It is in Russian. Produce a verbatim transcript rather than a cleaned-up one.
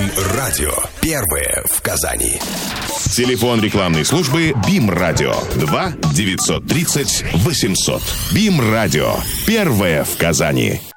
БИМ-радио. Первое в Казани. Телефон рекламной службы БИМ-радио. два девятьсот тридцать восемьсот. БИМ-радио. Первое в Казани.